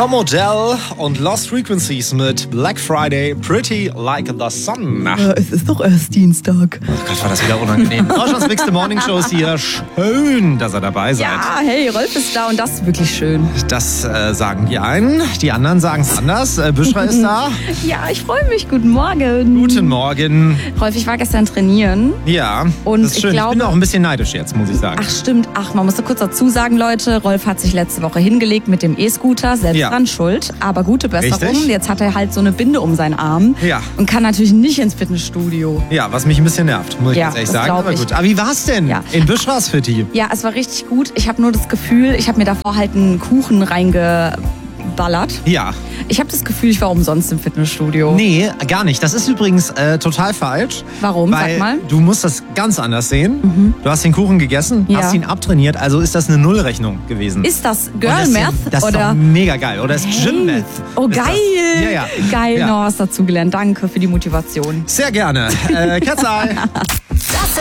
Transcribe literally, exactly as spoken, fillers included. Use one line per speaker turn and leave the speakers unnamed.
Tom Odell und Lost Frequencies mit Black Friday, Pretty Like the Sun.
Äh, es ist doch erst Dienstag.
Oh Gott, war das wieder unangenehm. Deutschlands Bigste Morning Show ist hier. Schön, dass ihr dabei seid.
Ja, hey, Rolf ist da und das ist wirklich schön.
Das äh, sagen die einen, die anderen sagen es anders. Äh, Büschra ist da.
Ja, ich freue mich. Guten Morgen.
Guten Morgen.
Rolf, ich war gestern trainieren.
Ja,
und
das ist schön.
Ich, glaube,
ich bin auch ein bisschen neidisch jetzt, muss ich sagen.
Ach stimmt, ach, man muss kurz dazu sagen, Leute, Rolf hat sich letzte Woche hingelegt mit dem E-Scooter, selbst ja. dran schuld, aber gute Besserung.
Richtig.
Jetzt hat er halt so eine Binde um seinen Arm
ja.
und kann natürlich nicht ins Fitnessstudio.
Ja, was mich ein bisschen nervt, muss ich
ja,
jetzt ehrlich
das
sagen. Aber
ich.
gut. Aber wie war's denn
ja.
in Büschras Fitti?
Ja, es war richtig gut. Ich habe nur das Gefühl, ich habe mir davor halt einen Kuchen reingeballert.
Ja.
Ich habe das Gefühl, ich war umsonst im Fitnessstudio.
Nee, gar nicht. Das ist übrigens äh, total falsch.
Warum?
Weil
Sag mal.
Du musst das ganz anders sehen. Mhm. Du hast den Kuchen gegessen,
ja.
hast ihn abtrainiert, also ist das eine Nullrechnung gewesen.
Ist das Girl
das,
Math?
Das ist
oder?
doch mega geil. Oder ist
hey.
Gym Math?
Oh,
ist
geil.
Das? Ja, ja.
Geil,
ja.
noch was dazugelernt. Danke für die Motivation.
Sehr gerne. Äh, Ketzal.
Das